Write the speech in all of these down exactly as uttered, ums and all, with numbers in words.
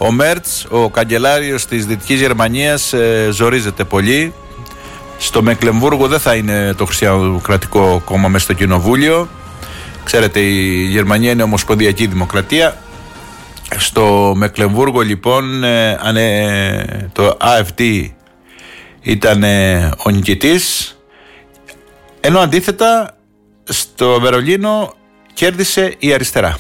Ο Μέρτς, ο καγκελάριος της Δυτικής Γερμανίας, ε, ζορίζεται πολύ. Στο Μεκλεμβούργο δεν θα είναι το Χριστιανοδημοκρατικό Κόμμα μέσα στο κοινοβούλιο. Ξέρετε, η Γερμανία είναι ομοσπονδιακή δημοκρατία. Στο Μεκλεμβούργο λοιπόν ε, ε, το έι εφ ντι ήταν ε, ο νικητής, ενώ αντίθετα στο Βερολίνο κέρδισε η αριστερά.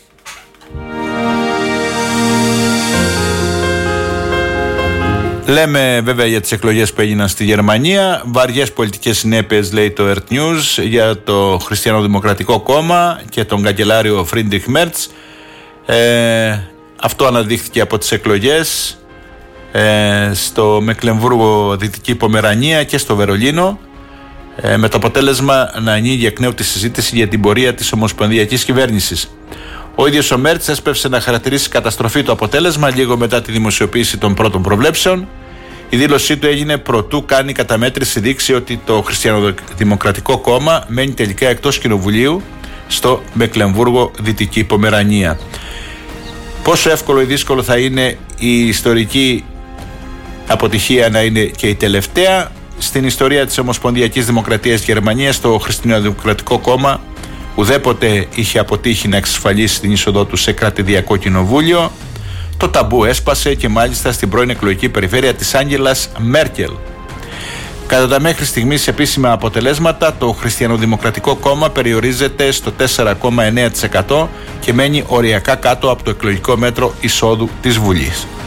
Λέμε βέβαια για τις εκλογές που έγιναν στη Γερμανία. Βαριές πολιτικές συνέπειες, λέει το Earth News, για το Χριστιανοδημοκρατικό Κόμμα και τον καγκελάριο Φρίντριχ Μέρτς. Ε, αυτό αναδείχθηκε από τις εκλογές ε, στο Μεκλεμβούργο, Δυτική Πομερανία και στο Βερολίνο, ε, με το αποτέλεσμα να ανοίγει εκ νέου τη συζήτηση για την πορεία της ομοσπονδιακής κυβέρνησης. Ο ίδιος ο Μέρτς έσπευσε να χαρακτηρίσει καταστροφή το αποτέλεσμα λίγο μετά τη δημοσιοποίηση των πρώτων προβλέψεων. Η δήλωσή του έγινε προτού κάνει καταμέτρηση δείξει ότι το Χριστιανοδημοκρατικό Κόμμα μένει τελικά εκτός κοινοβουλίου στο Μεκλεμβούργο, Δυτική Πομερανία. Πόσο εύκολο ή δύσκολο θα είναι η ιστορική αποτυχία να είναι και η τελευταία? Στην ιστορία της Ομοσπονδιακής Δημοκρατίας Γερμανίας, το Χριστιανοδημοκρατικό Κόμμα ουδέποτε είχε αποτύχει να εξασφαλίσει την είσοδό του σε κρατηδιακό κοινοβούλιο. Το ταμπού έσπασε και μάλιστα στην πρώην εκλογική περιφέρεια της Άγγελας Μέρκελ. Κατά τα μέχρι στιγμής επίσημα αποτελέσματα, το Χριστιανοδημοκρατικό Κόμμα περιορίζεται στο τέσσερα κόμμα εννέα τοις εκατό και μένει οριακά κάτω από το εκλογικό μέτρο εισόδου της Βουλής.